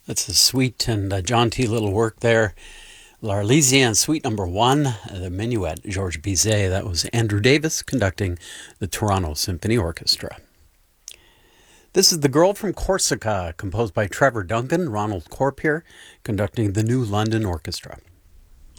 That's a sweet and jaunty little work there. L'Arlésienne Suite Number 1, the Minuet, Georges Bizet. That was Andrew Davis conducting the Toronto Symphony Orchestra. This is The Girl from Corsica, composed by Trevor Duncan, Ronald Corp here, conducting the New London Orchestra.